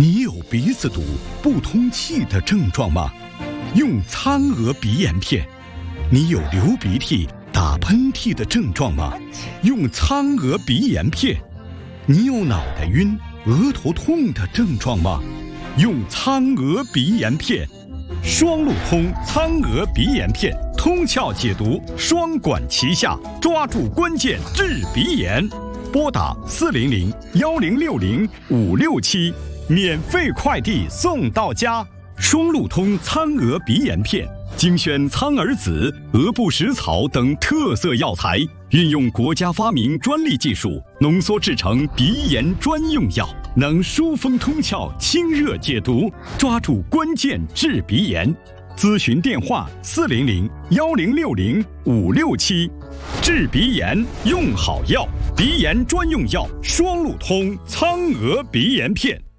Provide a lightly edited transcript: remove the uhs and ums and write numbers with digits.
你有鼻子堵、不通气的症状吗？用苍娥鼻炎片。你有流鼻涕、打喷嚏的症状吗？用苍娥鼻炎片。你有脑袋晕、额头痛的症状吗？用苍娥鼻炎片。双路通苍娥鼻炎片，通窍解毒，双管齐下，抓住关键治鼻炎。拨打400-1060-567，免费快递送到家。双路通苍娥鼻炎片，精选苍耳子、鹅不食草等特色药材，运用国家发明专利技术，浓缩制成鼻炎专用药，能疏风通窍、清热解毒，抓住关键治鼻炎。咨询电话400-1060-567。治鼻炎用好药，鼻炎专用药双路通苍娥鼻炎片。